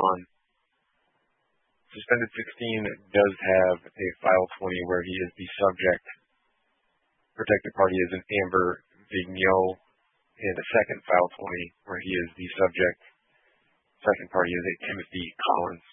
on. Suspended 16 does have a file 20 where he is the subject. Protected party is an Amber Vigneault, and a second file 20 where he is the subject. Second party is a Timothy Collins.